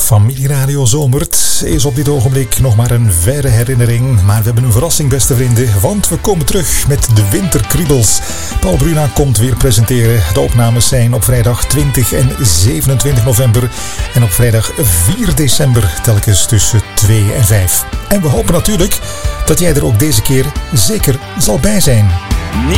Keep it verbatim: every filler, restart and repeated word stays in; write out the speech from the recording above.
Familieradio Zomert is op dit ogenblik nog maar een verre herinnering. Maar we hebben een verrassing, beste vrienden, want we komen terug met de Winterkriebels. Paul Bruna komt weer presenteren. De opnames zijn op vrijdag twintig en zevenentwintig november en op vrijdag vier december, telkens tussen twee en vijf. En we hopen natuurlijk dat jij er ook deze keer zeker zal bij zijn.